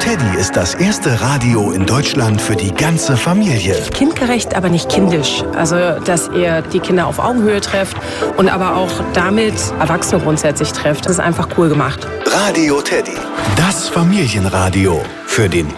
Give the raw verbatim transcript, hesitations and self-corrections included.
Teddy ist das erste Radio in Deutschland für die ganze Familie. Kindgerecht, aber nicht kindisch. Also, dass ihr die Kinder auf Augenhöhe trefft und aber auch damit Erwachsene grundsätzlich trefft. Das ist einfach cool gemacht. Radio Teddy, das Familienradio für den